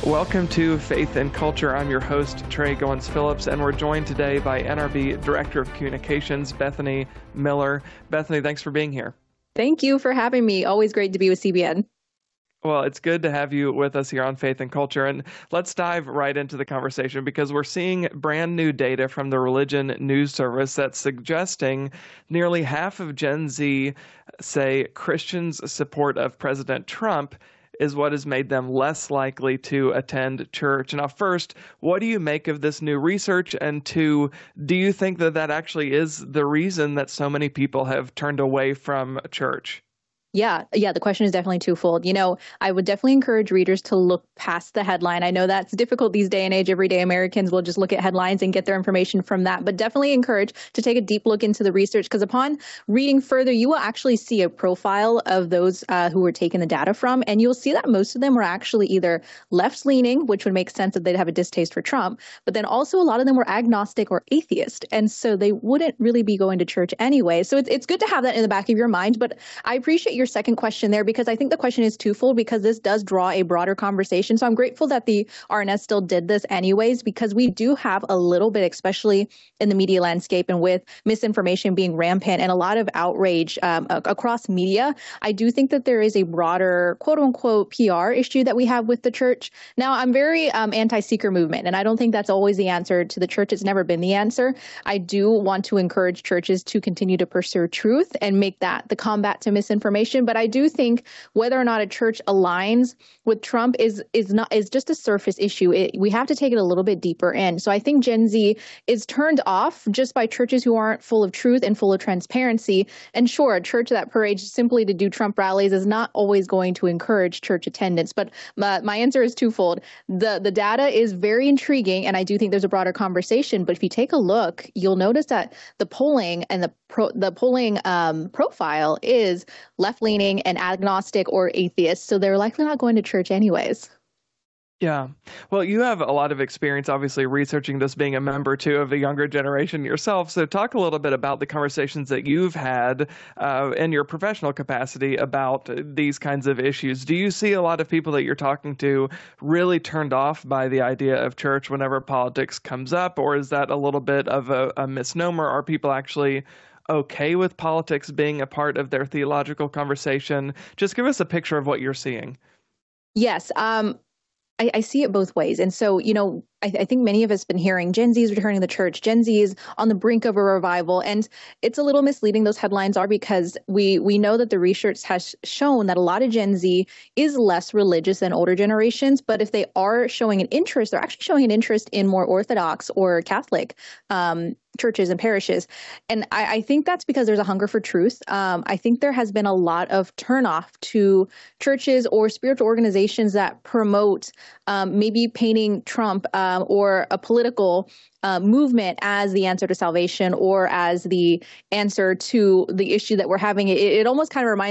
Welcome to Faith and Culture. I'm your host, Trey Goins-Phillips, and we're joined today by NRB Director of Communications, Bethany Miller. Bethany, thanks for being here. Thank you for having me. Always great to be with CBN. Well, it's good to have you with us here on Faith and Culture, and let's dive right into the conversation because we're seeing brand new data from the Religion News Service that's suggesting nearly half of Gen Z say Christians' support of President Trump is what has made them less likely to attend church. Now, first, what do you make of this new research? And two, do you think that that actually is the reason that so many people have turned away from church? Yeah, the question is definitely twofold. I would definitely encourage readers to look past the headline. I know that's difficult these day and age. Everyday Americans will just look at headlines and get their information from that, but definitely encourage to take a deep look into the research because upon reading further, you will actually see a profile of those who were taking the data from, and you'll see that most of them were actually either left-leaning, which would make sense that they'd have a distaste for Trump, but then also a lot of them were agnostic or atheist, and so they wouldn't really be going to church anyway. So it's good to have that in the back of your mind, but I appreciate your second question there because I think the question is twofold because this does draw a broader conversation. So I'm grateful that the RNS still did this anyways because we do have a little bit, especially in the media landscape and with misinformation being rampant and a lot of outrage across media. I do think that there is a broader quote unquote PR issue that we have with the church. Now, I'm very anti-seeker movement, and I don't think that's always the answer to the church. It's never been the answer. I do want to encourage churches to continue to pursue truth and make that the combat to misinformation. But I do think whether or not a church aligns with Trump is just a surface issue. We have to take it a little bit deeper in. So I think Gen Z is turned off just by churches who aren't full of truth and full of transparency. And sure, a church that parades simply to do Trump rallies is not always going to encourage church attendance. But my answer is twofold. The data is very intriguing, and I do think there's a broader conversation. But if you take a look, you'll notice that the polling and the polling profile is left-leaning and agnostic or atheist, so they're likely not going to church anyways. Yeah. Well, you have a lot of experience, obviously, researching this, being a member, too, of the younger generation yourself. So talk a little bit about the conversations that you've had in your professional capacity about these kinds of issues. Do you see a lot of people that you're talking to really turned off by the idea of church whenever politics comes up, or is that a little bit of a misnomer? Are people actually okay with politics being a part of their theological conversation? Just give us a picture of what you're seeing. Yes. I see it both ways. And so, I think many of us have been hearing Gen Z is returning to the church. Gen Z is on the brink of a revival. And it's a little misleading, those headlines are, because we know that the research has shown that a lot of Gen Z is less religious than older generations. But if they are showing an interest, they're actually showing an interest in more Orthodox or Catholic churches and parishes. And I think that's because there's a hunger for truth. I think there has been a lot of turnoff to churches or spiritual organizations that promote maybe painting Trump or a political movement as the answer to salvation or as the answer to the issue that we're having. It almost kind of reminds